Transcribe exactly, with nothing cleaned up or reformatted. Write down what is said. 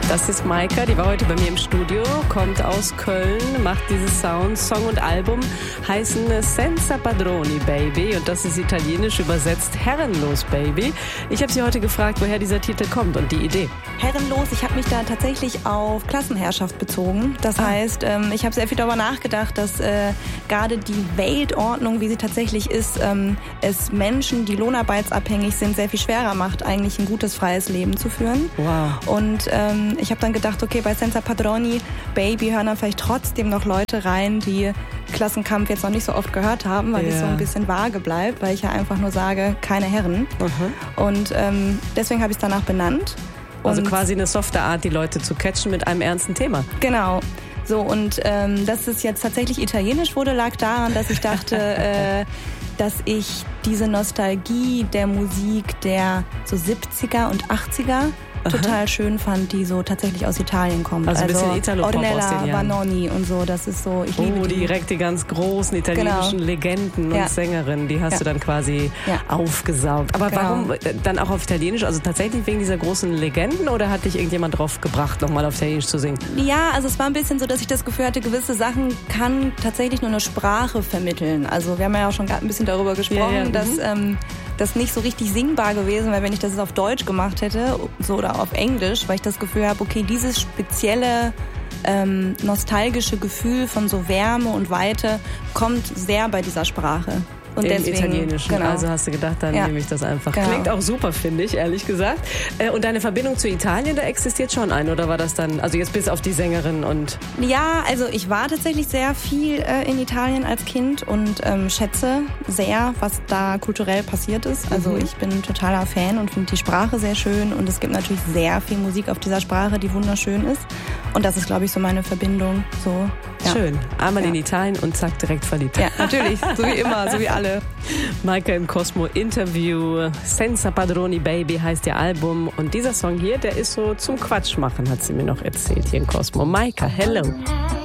Das ist Maika, die war heute bei mir im Studio, kommt aus Köln, macht dieses Sound. Song und Album heißen Senza Padroni Baby und das ist italienisch übersetzt Herrenlos Baby. Ich habe sie heute gefragt, woher dieser Titel kommt und die Idee. Herrenlos, ich habe mich da tatsächlich auf Klassenherrschaft bezogen. Das ah. heißt, ähm, ich habe sehr viel darüber nachgedacht, dass äh, gerade die Weltordnung, wie sie tatsächlich ist, ähm, es Menschen, die lohnarbeitsabhängig sind, sehr viel schwerer macht, eigentlich ein gutes, freies Leben zu führen. Wow. Und ähm, ich habe dann gedacht, okay, bei Senza Padroni Baby hören dann vielleicht trotzdem noch Leute rein, die Klassenkampf jetzt noch nicht so oft gehört haben, weil es yeah. so ein bisschen vage bleibt, weil ich ja einfach nur sage, keine Herren. Uh-huh. Und ähm, deswegen habe ich es danach benannt. Also und quasi eine softe Art, die Leute zu catchen mit einem ernsten Thema. Genau. So, und ähm, dass es jetzt tatsächlich italienisch wurde, lag daran, dass ich dachte, äh, dass ich diese Nostalgie der Musik der so siebziger und achtziger total Aha. schön fand, die so tatsächlich aus Italien kommt. Also ein bisschen also Italo-Pop aus den Jahren. Vanoni und so, das ist so, ich oh, liebe die. direkt die ganz großen italienischen genau. Legenden und ja. Sängerinnen, die hast ja. du dann quasi ja. aufgesaugt. Aber genau. warum dann auch auf Italienisch? Also tatsächlich wegen dieser großen Legenden oder hat dich irgendjemand drauf gebracht, nochmal auf Italienisch zu singen? Ja, also es war ein bisschen so, dass ich das Gefühl hatte, gewisse Sachen kann tatsächlich nur eine Sprache vermitteln. Also wir haben ja auch schon gerade ein bisschen darüber gesprochen, ja, ja. dass mhm. ähm, das nicht so richtig singbar gewesen wäre, wenn ich das jetzt auf Deutsch gemacht hätte so oder auf Englisch, weil ich das Gefühl habe, okay, dieses spezielle ähm, nostalgische Gefühl von so Wärme und Weite kommt sehr bei dieser Sprache. Und Im deswegen, Italienischen. Genau. Also hast du gedacht, dann ja. nehme ich das einfach. Genau. Klingt auch super, finde ich, ehrlich gesagt. Und deine Verbindung zu Italien, da existiert schon ein, oder war das dann, also jetzt bis auf die Sängerin und... Ja, also ich war tatsächlich sehr viel äh, in Italien als Kind und ähm, schätze sehr, was da kulturell passiert ist. Also mhm. ich bin totaler Fan und finde die Sprache sehr schön und es gibt natürlich sehr viel Musik auf dieser Sprache, die wunderschön ist. Und das ist, glaube ich, so meine Verbindung. So, ja. Schön. Einmal ja. in Italien und zack, direkt verliebt. Ja, natürlich. So wie immer, so wie alle. Maika im Cosmo Interview. Senza Padroni Baby heißt ihr Album. Und dieser Song hier, der ist so zum Quatsch machen, hat sie mir noch erzählt hier im Cosmo. Maika, hello.